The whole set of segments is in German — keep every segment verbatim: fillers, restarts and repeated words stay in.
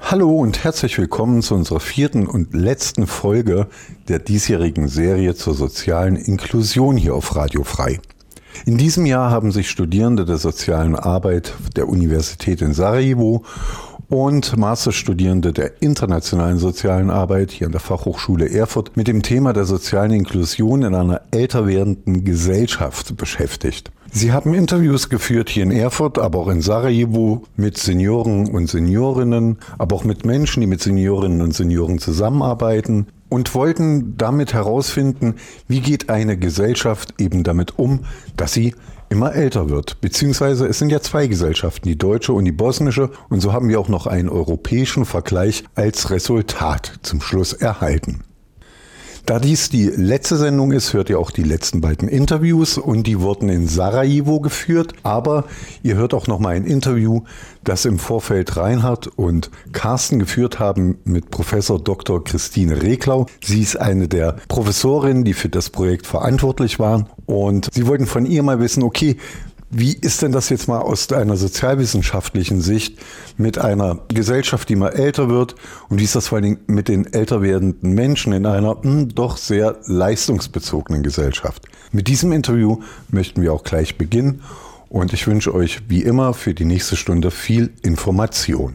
Hallo und herzlich willkommen zu unserer vierten und letzten Folge der diesjährigen Serie zur sozialen Inklusion hier auf Radio Frei. In diesem Jahr haben sich Studierende der sozialen Arbeit der Universität in Sarajevo und Masterstudierende der internationalen sozialen Arbeit hier an der Fachhochschule Erfurt mit dem Thema der sozialen Inklusion in einer älter werdenden Gesellschaft beschäftigt. Sie haben Interviews geführt hier in Erfurt, aber auch in Sarajevo mit Senioren und Seniorinnen, aber auch mit Menschen, die mit Seniorinnen und Senioren zusammenarbeiten und wollten damit herausfinden, wie geht eine Gesellschaft eben damit um, dass sie immer älter wird. Beziehungsweise es sind ja zwei Gesellschaften, die deutsche und die bosnische, und so haben wir auch noch einen europäischen Vergleich als Resultat zum Schluss erhalten. Da dies die letzte Sendung ist, hört ihr auch die letzten beiden Interviews und die wurden in Sarajevo geführt. Aber ihr hört auch noch mal ein Interview, das im Vorfeld Reinhard und Carsten geführt haben mit Professor Doktor Christine Reklau. Sie ist eine der Professorinnen, die für das Projekt verantwortlich waren. Und sie wollten von ihr mal wissen, okay, wie ist denn das jetzt mal aus einer sozialwissenschaftlichen Sicht mit einer Gesellschaft, die mal älter wird? Und wie ist das vor allen Dingen mit den älter werdenden Menschen in einer mh, doch sehr leistungsbezogenen Gesellschaft? Mit diesem Interview möchten wir auch gleich beginnen. Und ich wünsche euch wie immer für die nächste Stunde viel Information.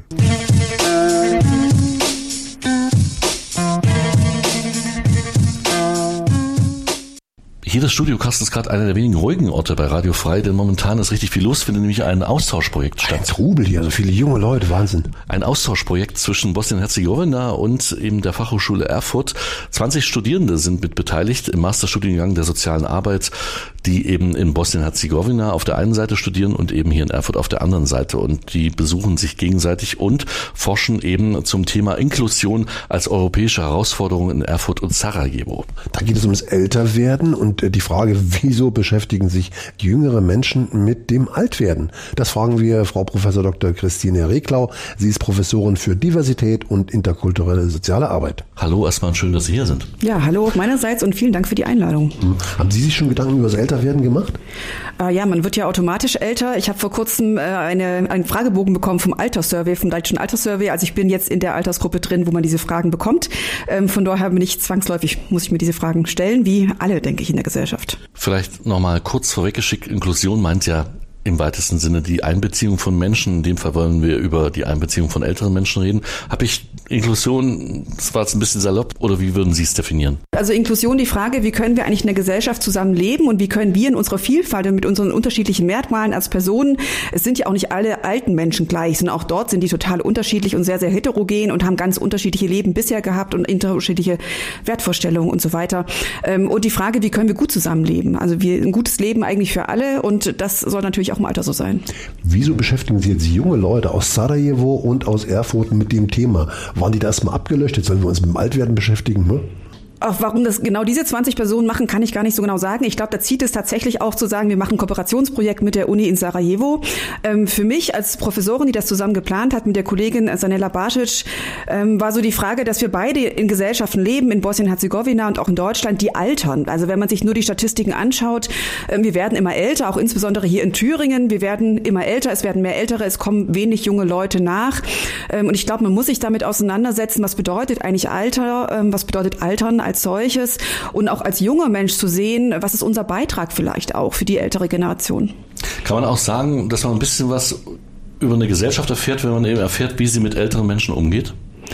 Hier das Studio Carsten ist gerade einer der wenigen ruhigen Orte bei Radio Frei, denn momentan ist richtig viel los, findet nämlich ein Austauschprojekt statt. Ein Trubel hier, so viele junge Leute, Wahnsinn. Ein Austauschprojekt zwischen Bosnien-Herzegowina und eben der Fachhochschule Erfurt. zwanzig Studierende sind mit beteiligt im Masterstudiengang der sozialen Arbeit, die eben in Bosnien-Herzegowina auf der einen Seite studieren und eben hier in Erfurt auf der anderen Seite. Und die besuchen sich gegenseitig und forschen eben zum Thema Inklusion als europäische Herausforderung in Erfurt und Sarajevo. Da geht es ums Älterwerden und die Frage, wieso beschäftigen sich jüngere Menschen mit dem Altwerden? Das fragen wir Frau Professor Doktor Christine Reklau. Sie ist Professorin für Diversität und interkulturelle soziale Arbeit. Hallo, erstmal schön, dass Sie hier sind. Ja, hallo meinerseits und vielen Dank für die Einladung. Hm. Haben Sie sich schon Gedanken über das Älterwerden gemacht? Äh, ja, man wird ja automatisch älter. Ich habe vor kurzem äh, eine, einen Fragebogen bekommen vom Alterssurvey, vom Deutschen Alterssurvey. Also ich bin jetzt in der Altersgruppe drin, wo man diese Fragen bekommt. Ähm, von daher bin ich zwangsläufig, muss ich mir diese Fragen stellen, wie alle, denke ich, in der Gesellschaft. Vielleicht nochmal kurz vorweggeschickt, Inklusion meint ja im weitesten Sinne die Einbeziehung von Menschen. In dem Fall wollen wir über die Einbeziehung von älteren Menschen reden. Habe ich Inklusion, das war jetzt ein bisschen salopp, oder wie würden Sie es definieren? Also Inklusion, die Frage, wie können wir eigentlich in der Gesellschaft zusammen leben und wie können wir in unserer Vielfalt und mit unseren unterschiedlichen Merkmalen als Personen, es sind ja auch nicht alle alten Menschen gleich, sondern auch dort sind die total unterschiedlich und sehr, sehr heterogen und haben ganz unterschiedliche Leben bisher gehabt und unterschiedliche Wertvorstellungen und so weiter. Und die Frage, wie können wir gut zusammenleben? Also wir, ein gutes Leben eigentlich für alle, und das soll natürlich auch im Alter so sein. Wieso beschäftigen Sie jetzt junge Leute aus Sarajevo und aus Erfurt mit dem Thema? Waren die da erstmal abgelöscht? Jetzt sollen wir uns mit dem Altwerden beschäftigen, ne? Auch warum das genau diese zwanzig Personen machen, kann ich gar nicht so genau sagen. Ich glaube, da zieht es tatsächlich auch zu sagen, wir machen ein Kooperationsprojekt mit der Uni in Sarajevo. Ähm, für mich als Professorin, die das zusammen geplant hat mit der Kollegin Sanela Basic, ähm, war so die Frage, dass wir beide in Gesellschaften leben, in Bosnien-Herzegowina und auch in Deutschland, die altern. Also wenn man sich nur die Statistiken anschaut, ähm, wir werden immer älter, auch insbesondere hier in Thüringen. Wir werden immer älter, es werden mehr Ältere, es kommen wenig junge Leute nach. Ähm, und ich glaube, man muss sich damit auseinandersetzen, was bedeutet eigentlich Alter, ähm, was bedeutet Altern als solches, und auch als junger Mensch zu sehen, was ist unser Beitrag vielleicht auch für die ältere Generation. Kann man auch sagen, dass man ein bisschen was über eine Gesellschaft erfährt, wenn man eben erfährt, wie sie mit älteren Menschen umgeht?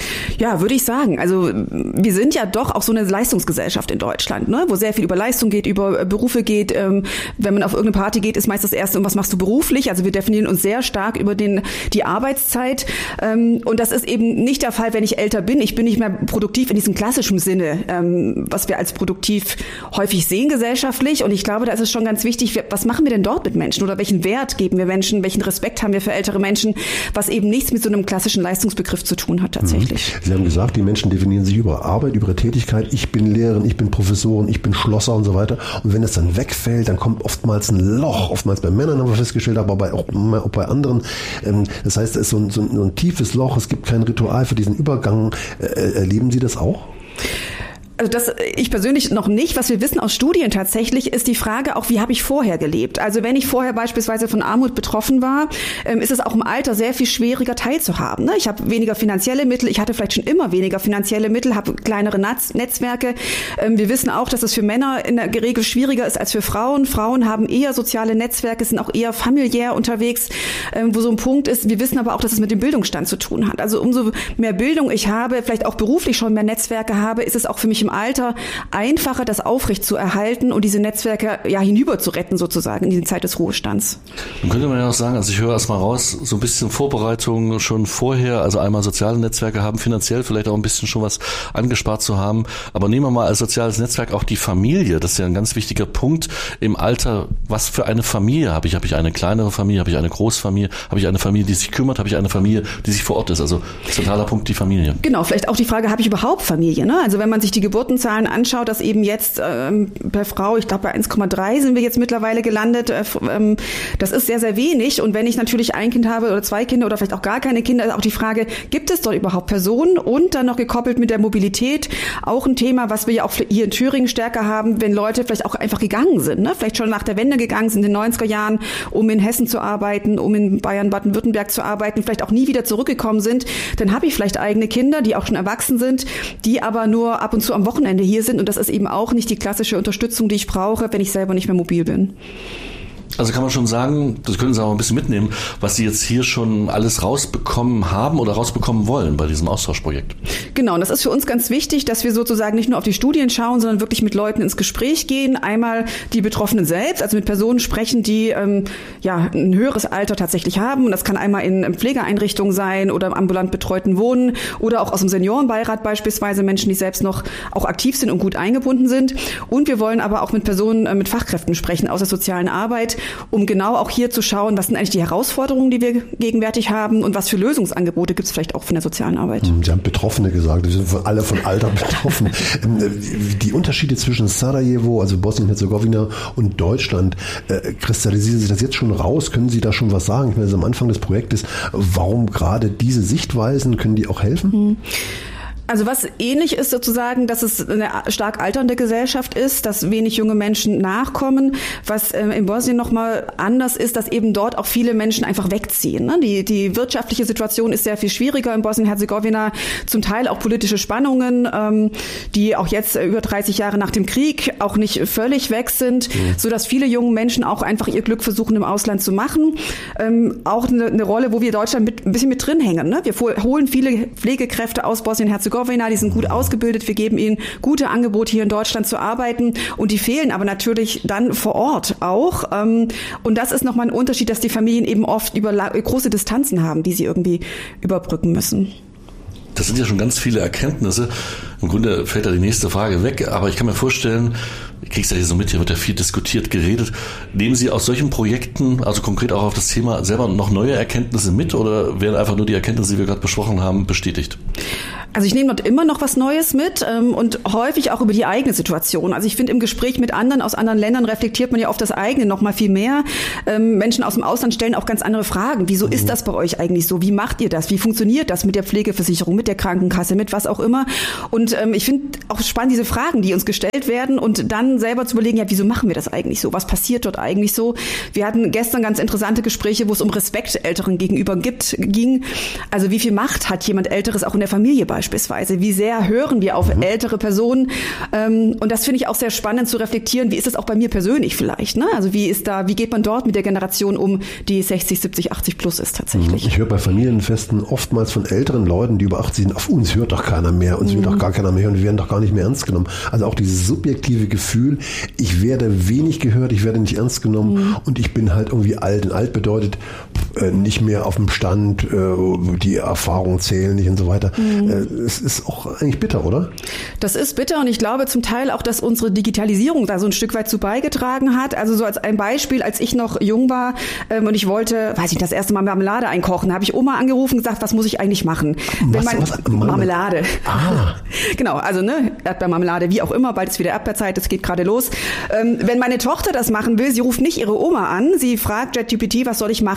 Ja, würde ich sagen. Also wir sind ja doch auch so eine Leistungsgesellschaft in Deutschland, ne? Wo sehr viel über Leistung geht, über Berufe geht. Ähm, wenn man auf irgendeine Party geht, ist meist das Erste, und was machst du beruflich? Also wir definieren uns sehr stark über den die Arbeitszeit. Ähm, und das ist eben nicht der Fall, wenn ich älter bin. Ich bin nicht mehr produktiv in diesem klassischen Sinne, ähm, was wir als produktiv häufig sehen gesellschaftlich. Und ich glaube, da ist es schon ganz wichtig, was machen wir denn dort mit Menschen? Oder welchen Wert geben wir Menschen? Welchen Respekt haben wir für ältere Menschen? Was eben nichts mit so einem klassischen Leistungsbegriff zu tun hat tatsächlich. Sie haben gesagt, die Menschen definieren sich über Arbeit, über ihre Tätigkeit. Ich bin Lehrerin, ich bin Professorin, ich bin Schlosser und so weiter. Und wenn es dann wegfällt, dann kommt oftmals ein Loch. Oftmals bei Männern haben wir festgestellt, aber bei, auch, auch bei anderen. Das heißt, es ist so ein, so ein, so ein tiefes Loch. Es gibt kein Ritual für diesen Übergang. Erleben Sie das auch? Also das, ich persönlich noch nicht. Was wir wissen aus Studien tatsächlich, ist die Frage auch, wie habe ich vorher gelebt? Also wenn ich vorher beispielsweise von Armut betroffen war, ist es auch im Alter sehr viel schwieriger teilzuhaben. Ich habe weniger finanzielle Mittel, ich hatte vielleicht schon immer weniger finanzielle Mittel, habe kleinere Netzwerke. Wir wissen auch, dass es für Männer in der Regel schwieriger ist als für Frauen. Frauen haben eher soziale Netzwerke, sind auch eher familiär unterwegs, wo so ein Punkt ist. Wir wissen aber auch, dass es mit dem Bildungsstand zu tun hat. Also umso mehr Bildung ich habe, vielleicht auch beruflich schon mehr Netzwerke habe, ist es auch für mich im Alter einfacher, das aufrecht zu erhalten und diese Netzwerke ja hinüber zu retten sozusagen in die Zeit des Ruhestands. Dann könnte man ja auch sagen, also ich höre erstmal raus, so ein bisschen Vorbereitung schon vorher, also einmal soziale Netzwerke haben, finanziell vielleicht auch ein bisschen schon was angespart zu haben, aber nehmen wir mal als soziales Netzwerk auch die Familie, das ist ja ein ganz wichtiger Punkt im Alter. Was für eine Familie habe ich? Habe ich eine kleinere Familie? Habe ich eine Großfamilie? Habe ich eine Familie, die sich kümmert? Habe ich eine Familie, die sich vor Ort ist? Also zentraler Punkt, die Familie. Genau, vielleicht auch die Frage, habe ich überhaupt Familie? Ne? Also wenn man sich die Geburtenzahlen anschaut, dass eben jetzt ähm, per Frau, ich glaube bei eins Komma drei sind wir jetzt mittlerweile gelandet, äh, ähm, das ist sehr, sehr wenig. Und wenn ich natürlich ein Kind habe oder zwei Kinder oder vielleicht auch gar keine Kinder, ist auch die Frage, gibt es dort überhaupt Personen? Und dann noch gekoppelt mit der Mobilität, auch ein Thema, was wir ja auch hier in Thüringen stärker haben, wenn Leute vielleicht auch einfach gegangen sind, ne? Vielleicht schon nach der Wende gegangen sind in den neunziger Jahren, um in Hessen zu arbeiten, um in Bayern, Baden-Württemberg zu arbeiten, vielleicht auch nie wieder zurückgekommen sind, dann habe ich vielleicht eigene Kinder, die auch schon erwachsen sind, die aber nur ab und zu am Wochenende hier sind und das ist eben auch nicht die klassische Unterstützung, die ich brauche, wenn ich selber nicht mehr mobil bin. Also kann man schon sagen, das können Sie auch ein bisschen mitnehmen, was Sie jetzt hier schon alles rausbekommen haben oder rausbekommen wollen bei diesem Austauschprojekt. Genau, und das ist für uns ganz wichtig, dass wir sozusagen nicht nur auf die Studien schauen, sondern wirklich mit Leuten ins Gespräch gehen. Einmal die Betroffenen selbst, also mit Personen sprechen, die ähm, ja ein höheres Alter tatsächlich haben. Und das kann einmal in Pflegeeinrichtungen sein oder im ambulant betreuten Wohnen oder auch aus dem Seniorenbeirat beispielsweise Menschen, die selbst noch auch aktiv sind und gut eingebunden sind. Und wir wollen aber auch mit Personen, äh, mit Fachkräften sprechen aus der sozialen Arbeit, um genau auch hier zu schauen, was sind eigentlich die Herausforderungen, die wir gegenwärtig haben und was für Lösungsangebote gibt es vielleicht auch von der sozialen Arbeit. Sie haben Betroffene gesagt, wir sind alle von Alter betroffen. Die Unterschiede zwischen Sarajevo, also Bosnien-Herzegowina und Deutschland, äh, kristallisieren sich das jetzt schon raus? Können Sie da schon was sagen? Ich meine, das ist am Anfang des Projektes. Warum gerade diese Sichtweisen? Können die auch helfen? Hm. Also was ähnlich ist sozusagen, dass es eine stark alternde Gesellschaft ist, dass wenig junge Menschen nachkommen. Was äh, in Bosnien nochmal anders ist, dass eben dort auch viele Menschen einfach wegziehen. Ne? Die, die wirtschaftliche Situation ist sehr viel schwieriger in Bosnien-Herzegowina. Zum Teil auch politische Spannungen, ähm, die auch jetzt äh, über dreißig Jahre nach dem Krieg auch nicht völlig weg sind, mhm. sodass viele junge Menschen auch einfach ihr Glück versuchen im Ausland zu machen. Ähm, auch eine, eine Rolle, wo wir Deutschland mit, ein bisschen mit drin hängen. Ne? Wir holen viele Pflegekräfte aus Bosnien-Herzegowina. Die sind gut ausgebildet, wir geben ihnen gute Angebote, hier in Deutschland zu arbeiten und die fehlen aber natürlich dann vor Ort auch. Und das ist nochmal ein Unterschied, dass die Familien eben oft über große Distanzen haben, die sie irgendwie überbrücken müssen. Das sind ja schon ganz viele Erkenntnisse. Im Grunde fällt da die nächste Frage weg, aber ich kann mir vorstellen, ich krieg's ja hier so mit, hier wird ja viel diskutiert, geredet. Nehmen Sie aus solchen Projekten, also konkret auch auf das Thema, selber noch neue Erkenntnisse mit oder werden einfach nur die Erkenntnisse, die wir gerade besprochen haben, bestätigt? Also ich nehme dort immer noch was Neues mit ähm, und häufig auch über die eigene Situation. Also ich finde, im Gespräch mit anderen aus anderen Ländern reflektiert man ja oft das eigene noch mal viel mehr. Ähm, Menschen aus dem Ausland stellen auch ganz andere Fragen. Wieso ist das bei euch eigentlich so? Wie macht ihr das? Wie funktioniert das mit der Pflegeversicherung, mit der Krankenkasse, mit was auch immer? Und ähm, ich finde auch spannend diese Fragen, die uns gestellt werden und dann selber zu überlegen, ja, wieso machen wir das eigentlich so? Was passiert dort eigentlich so? Wir hatten gestern ganz interessante Gespräche, wo es um Respekt Älteren gegenüber gibt, ging. Also wie viel Macht hat jemand Älteres auch in der Familie beispielsweise? Beispielsweise. Wie sehr hören wir auf mhm. ältere Personen? Ähm, und das finde ich auch sehr spannend zu reflektieren. Wie ist das auch bei mir persönlich vielleicht? Ne? Also wie ist da, wie geht man dort mit der Generation um, die sechzig, siebzig, achtzig plus ist tatsächlich? Ich höre bei Familienfesten oftmals von älteren Leuten, die über achtzig sind, auf uns hört doch keiner mehr, uns mhm. will doch gar keiner mehr hören, wir werden doch gar nicht mehr ernst genommen. Also auch dieses subjektive Gefühl, ich werde wenig gehört, ich werde nicht ernst genommen mhm. und ich bin halt irgendwie alt. Und alt bedeutet äh, nicht mehr auf dem Stand, äh, die Erfahrungen zählen nicht und so weiter. Mhm. Äh, es ist auch eigentlich bitter, oder? Das ist bitter und ich glaube zum Teil auch, dass unsere Digitalisierung da so ein Stück weit zu beigetragen hat. Also so als ein Beispiel, als ich noch jung war ähm, und ich wollte, weiß ich, das erste Mal Marmelade einkochen, habe ich Oma angerufen und gesagt, was muss ich eigentlich machen? Was, Wenn mein, was? Marmelade. Ah. Genau, also ne, Erdbeermarmelade, wie auch immer, bald ist wieder Erdbeerzeit, es geht gerade los. Ähm, wenn meine Tochter das machen will, sie ruft nicht ihre Oma an, sie fragt ChatGPT, was soll ich machen? Und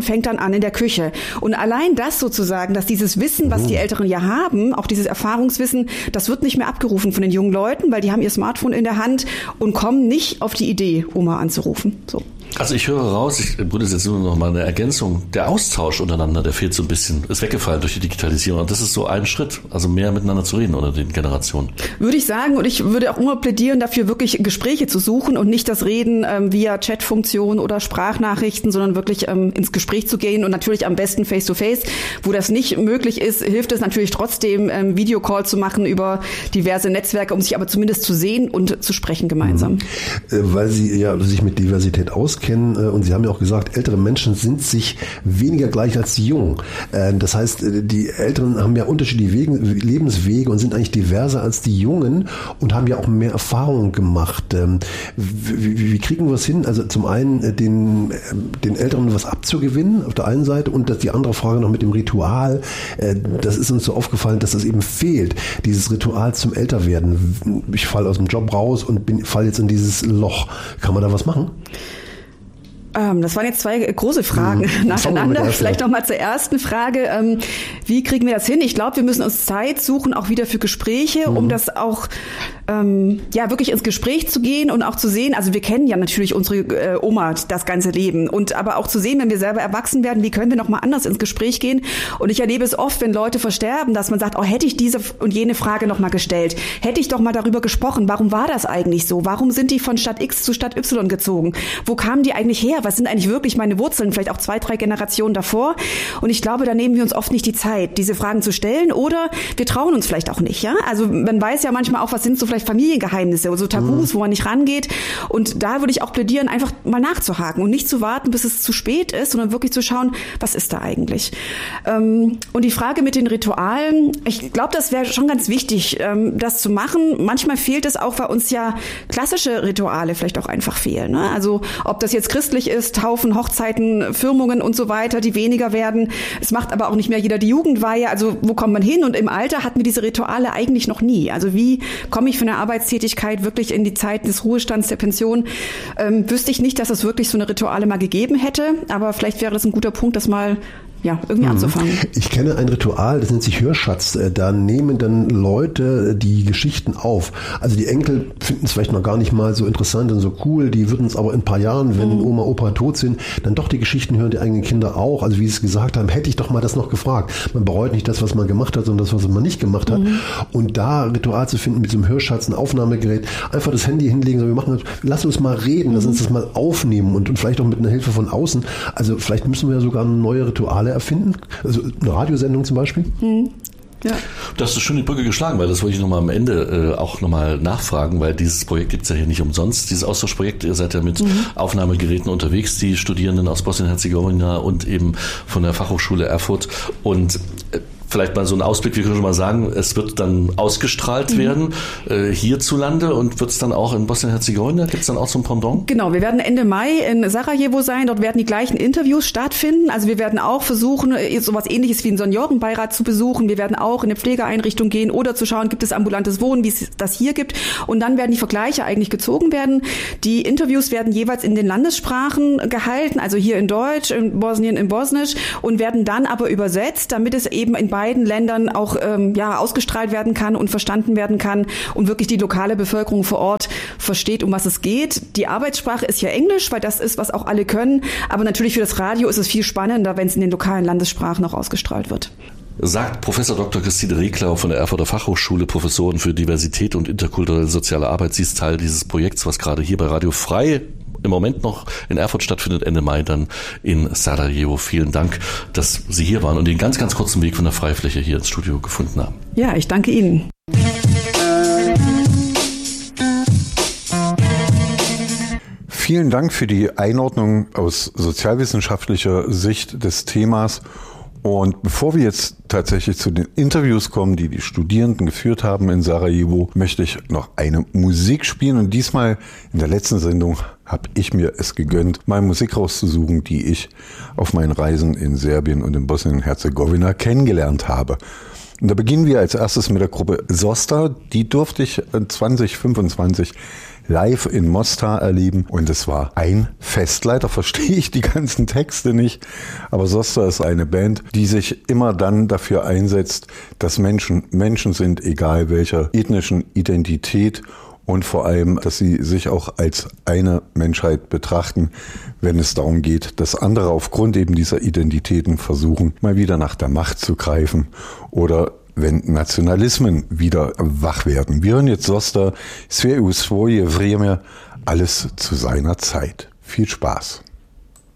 fängt dann an in der Küche. Und allein das sozusagen, dass dieses Wissen, was die Älteren ja haben, auch dieses Erfahrungswissen, das wird nicht mehr abgerufen von den jungen Leuten, weil die haben ihr Smartphone in der Hand und kommen nicht auf die Idee, Oma anzurufen. So. Also ich höre raus, ich würde jetzt nur noch mal eine Ergänzung, der Austausch untereinander, der fehlt so ein bisschen, ist weggefallen durch die Digitalisierung. Und das ist so ein Schritt, also mehr miteinander zu reden unter den Generationen. Würde ich sagen, und ich würde auch immer plädieren, dafür wirklich Gespräche zu suchen und nicht das Reden ähm, via Chatfunktion oder Sprachnachrichten, sondern wirklich ähm, ins Gespräch zu gehen und natürlich am besten face-to-face. Wo das nicht möglich ist, hilft es natürlich trotzdem, ähm, Videocall zu machen über diverse Netzwerke, um sich aber zumindest zu sehen und zu sprechen gemeinsam. Mhm. Weil Sie ja sich mit Diversität auskennen, kennen und Sie haben ja auch gesagt, ältere Menschen sind sich weniger gleich als die Jungen. Das heißt, die Älteren haben ja unterschiedliche Lebenswege und sind eigentlich diverser als die Jungen und haben ja auch mehr Erfahrungen gemacht. Wie, wie kriegen wir es hin? Also zum einen den, den Älteren was abzugewinnen auf der einen Seite und die andere Frage noch mit dem Ritual. Das ist uns so aufgefallen, dass das eben fehlt, dieses Ritual zum Älterwerden. Ich falle aus dem Job raus und bin, falle jetzt in dieses Loch. Kann man da was machen? Das waren jetzt zwei große Fragen mhm. nacheinander. Vielleicht noch mal zur ersten Frage. Wie kriegen wir das hin? Ich glaube, wir müssen uns Zeit suchen, auch wieder für Gespräche, mhm. um das auch ähm, ja wirklich ins Gespräch zu gehen und auch zu sehen. Also wir kennen ja natürlich unsere äh, Oma das ganze Leben und aber auch zu sehen, wenn wir selber erwachsen werden, wie können wir noch mal anders ins Gespräch gehen? Und ich erlebe es oft, wenn Leute versterben, dass man sagt, oh, hätte ich diese und jene Frage noch mal gestellt, hätte ich doch mal darüber gesprochen. Warum war das eigentlich so? Warum sind die von Stadt X zu Stadt Y gezogen? Wo kamen die eigentlich her? Was sind eigentlich wirklich meine Wurzeln? Vielleicht auch zwei, drei Generationen davor. Und ich glaube, da nehmen wir uns oft nicht die Zeit, diese Fragen zu stellen oder wir trauen uns vielleicht auch nicht. Ja, also man weiß ja manchmal auch, was sind so vielleicht Familiengeheimnisse oder so Tabus, mhm. wo man nicht rangeht. Und da würde ich auch plädieren, einfach mal nachzuhaken und nicht zu warten, bis es zu spät ist, sondern wirklich zu schauen, was ist da eigentlich? Und die Frage mit den Ritualen, ich glaube, das wäre schon ganz wichtig, das zu machen. Manchmal fehlt es auch, weil uns ja klassische Rituale vielleicht auch einfach fehlen. Also ob das jetzt christlich ist, Taufen, Hochzeiten, Firmungen und so weiter, die weniger werden. Es macht aber auch nicht mehr jeder die Jugendweihe. Also wo kommt man hin? Und im Alter hatten wir diese Rituale eigentlich noch nie. Also wie komme ich von der Arbeitstätigkeit wirklich in die Zeit des Ruhestands, der Pension? Ähm, wüsste ich nicht, dass es wirklich so eine Rituale mal gegeben hätte. Aber vielleicht wäre das ein guter Punkt, das mal ja, irgendwie mhm. anzufangen. Ich kenne ein Ritual, das nennt sich Hörschatz. Da nehmen dann Leute die Geschichten auf. Also die Enkel finden es vielleicht noch gar nicht mal so interessant und so cool. Die würden es aber in ein paar Jahren, wenn mhm. Oma, Opa tot sind, dann doch die Geschichten hören, die eigenen Kinder auch. Also wie sie es gesagt haben, hätte ich doch mal das noch gefragt. Man bereut nicht das, was man gemacht hat, sondern das, was man nicht gemacht hat. Mhm. Und da Ritual zu finden mit so einem Hörschatz, ein Aufnahmegerät, einfach das Handy hinlegen, so, wir machen das, lass uns mal reden, lass uns das mal aufnehmen und, und vielleicht auch mit einer Hilfe von außen. Also vielleicht müssen wir ja sogar neue Rituale erfinden, also eine Radiosendung zum Beispiel. Hm. Ja. Du hast schon die Brücke geschlagen, weil das wollte ich nochmal am Ende äh, auch nochmal nachfragen, weil dieses Projekt gibt es ja hier nicht umsonst. Dieses Austauschprojekt, ihr seid ja mit mhm. Aufnahmegeräten unterwegs, die Studierenden aus Bosnien-Herzegowina und eben von der Fachhochschule Erfurt und äh, vielleicht mal so ein Ausblick, wir können schon mal sagen, es wird dann ausgestrahlt mhm. werden äh, hierzulande und wird es dann auch in Bosnien-Herzegowina, gibt es dann auch so ein Pendant? Genau, wir werden Ende Mai in Sarajevo sein, dort werden die gleichen Interviews stattfinden, also wir werden auch versuchen, sowas ähnliches wie einen Seniorenbeirat zu besuchen, wir werden auch in eine Pflegeeinrichtung gehen oder zu schauen, gibt es ambulantes Wohnen, wie es das hier gibt und dann werden die Vergleiche eigentlich gezogen werden. Die Interviews werden jeweils in den Landessprachen gehalten, also hier in Deutsch, in Bosnien in Bosnisch und werden dann aber übersetzt, damit es eben in beiden Ländern auch ähm, ja ausgestrahlt werden kann und verstanden werden kann und wirklich die lokale Bevölkerung vor Ort versteht, um was es geht. Die Arbeitssprache ist ja Englisch, weil das ist, was auch alle können. Aber natürlich für das Radio ist es viel spannender, wenn es in den lokalen Landessprachen auch ausgestrahlt wird. Sagt Professor Doktor Christine Rieklau von der Erfurter Fachhochschule, Professorin für Diversität und interkulturelle soziale Arbeit. Sie ist Teil dieses Projekts, was gerade hier bei Radio Frei im Moment noch in Erfurt stattfindet, Ende Mai dann in Sarajevo. Vielen Dank, dass Sie hier waren und den ganz, ganz kurzen Weg von der Freifläche hier ins Studio gefunden haben. Ja, ich danke Ihnen. Vielen Dank für die Einordnung aus sozialwissenschaftlicher Sicht des Themas. Und bevor wir jetzt tatsächlich zu den Interviews kommen, die die Studierenden geführt haben in Sarajevo, möchte ich noch eine Musik spielen. Und diesmal in der letzten Sendung habe ich mir es gegönnt, mal Musik rauszusuchen, die ich auf meinen Reisen in Serbien und in Bosnien-Herzegowina kennengelernt habe. Und da beginnen wir als erstes mit der Gruppe Zosta. Die durfte ich zwanzig fünfundzwanzig live in Mostar erleben und es war ein Fest. Leider verstehe ich die ganzen Texte nicht, aber Sosta ist eine Band, die sich immer dann dafür einsetzt, dass Menschen Menschen sind, egal welcher ethnischen Identität, und vor allem, dass sie sich auch als eine Menschheit betrachten, wenn es darum geht, dass andere aufgrund eben dieser Identitäten versuchen, mal wieder nach der Macht zu greifen oder wenn Nationalismen wieder wach werden. Wir hören jetzt Sosta, Sve u svoje vreme, alles zu seiner Zeit. Viel Spaß.